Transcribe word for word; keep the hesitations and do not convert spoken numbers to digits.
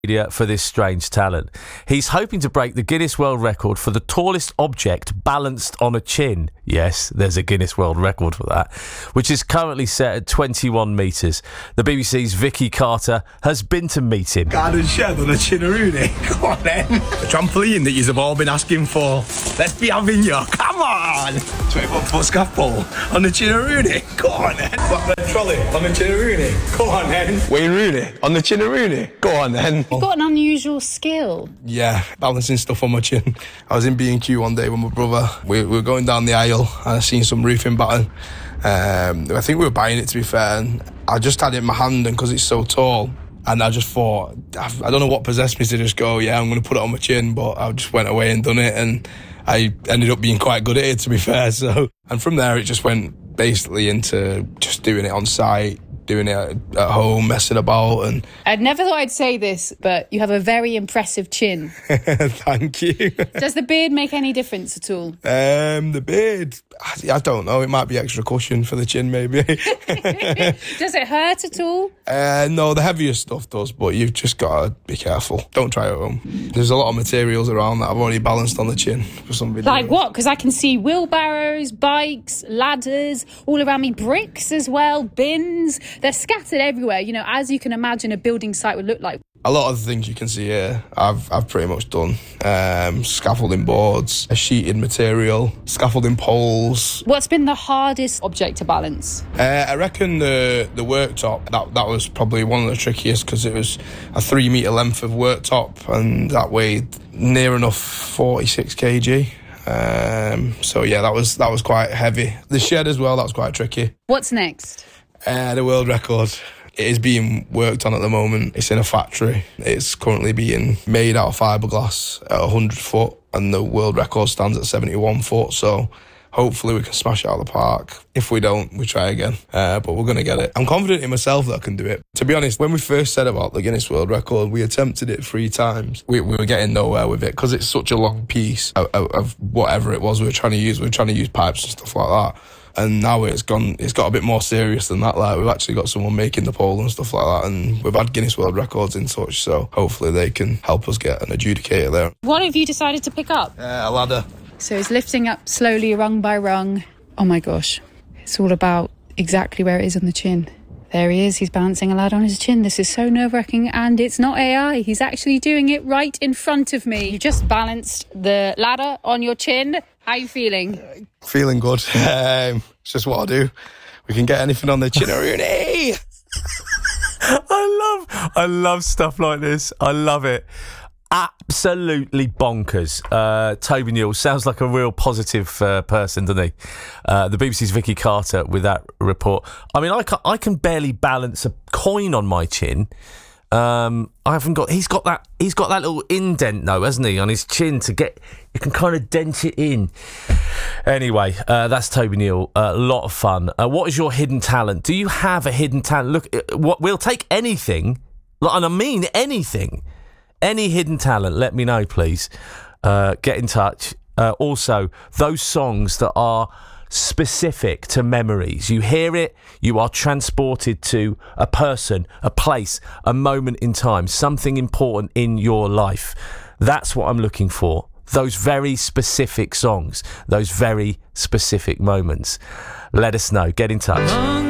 for this strange talent. He's hoping to break the Guinness World Record for the tallest object balanced on a chin. Yes, there's a Guinness World Record for that, which is currently set at twenty-one metres. The B B C's Vicky Carter has been to meet him. Garden shed on a Chinaroonie. Come on then. The trampoline that you've all been asking for. Let's be having you. Come on. twenty-one foot scaffold on the Chinaroonie. Come on then. Flatbed trolley on the Chinaroonie. Come on then. Wayne Rooney on the Chinaroonie. Go on then. You've got an unusual skill. Yeah, balancing stuff on my chin. I was in B and Q one day with my brother. We, we were going down the aisle and I seen some roofing batten. Um, I think we were buying it, to be fair, and I just had it in my hand, and because it's so tall, and I just thought, I don't know what possessed me to just go, yeah, I'm going to put it on my chin, but I just went away and done it, and I ended up being quite good at it, to be fair. So, and from there it just went basically into just doing it on site, doing it at, at home, messing about. And I'd never thought I'd say this, but you have a very impressive chin. Thank you. Does the beard make any difference at all? Um, the beard, I, I don't know. It might be extra cushion for the chin, maybe. Does it hurt at all? Uh, no, the heavier stuff does, but you've just got to be careful. Don't try it at home. There's a lot of materials around that I've already balanced on the chin for some videos. Like what? Because I can see wheelbarrows, bikes, ladders, all around me, bricks as well, bins. They're scattered everywhere, you know, as you can imagine a building site would look like. A lot of the things you can see here, I've I've pretty much done. Um, scaffolding boards, a sheeted material, scaffolding poles. What's been the hardest object to balance? Uh, I reckon the the worktop, that that was probably one of the trickiest, because it was a three metre length of worktop, and that weighed near enough forty-six kilograms. Um, so yeah, that was that was quite heavy. The shed as well, that was quite tricky. What's next? Uh, the world record. It is being worked on at the moment. It's in a factory. It's currently being made out of fiberglass at one hundred foot, and the world record stands at seventy-one foot. So hopefully we can smash it out of the park. If we don't, we try again. Uh, but we're going to get it. I'm confident in myself that I can do it. To be honest, when we first said about the Guinness World Record, we attempted it three times. We, we were getting nowhere with it because it's such a long piece of, of, of whatever it was we were trying to use. We were trying to use pipes and stuff like that. And now it's gone, it's got a bit more serious than that. Like, we've actually got someone making the pole and stuff like that, and we've had Guinness World Records in touch, so hopefully they can help us get an adjudicator there. What have you decided to pick up? Uh, a ladder. So he's lifting up slowly, rung by rung. Oh my gosh, it's all about exactly where it is on the chin. There he is, he's balancing a ladder on his chin. This is so nerve-wracking, and it's not A I. He's actually doing it right in front of me. You just balanced the ladder on your chin. How are you feeling? Uh, feeling good. Um, it's just what I do. We can get anything on the Chinaroonie. I love, I love stuff like this. I love it. Absolutely bonkers. Uh, Toby Newell sounds like a real positive uh, person, doesn't he? Uh, the B B C's Vicky Carter with that report. I mean, I can, I can barely balance a coin on my chin. Um, I haven't got. He's got that. He's got that little indent though, hasn't he, on his chin to get. You can kind of dent it in. Anyway, uh, that's Toby Newell. A uh, lot of fun. Uh, what is your hidden talent? Do you have a hidden talent? Look, uh, what we'll take anything, and I mean anything. Any hidden talent, let me know, please. Uh, get in touch. Uh, also, those songs that are specific to memories. You hear it, you are transported to a person, a place, a moment in time, something important in your life. That's what I'm looking for. Those very specific songs, those very specific moments. Let us know. Get in touch.